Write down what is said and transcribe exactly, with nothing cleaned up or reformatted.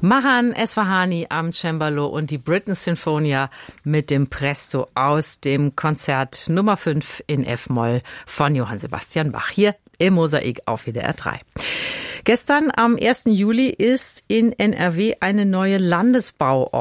Mahan Esfahani am Cembalo und die Britten Sinfonia mit dem Presto aus dem Konzert Nummer fünf in F-Moll von Johann Sebastian Bach hier im Mosaik auf W D R drei. Gestern am ersten Juli ist in N R W eine neue Landesbauordnung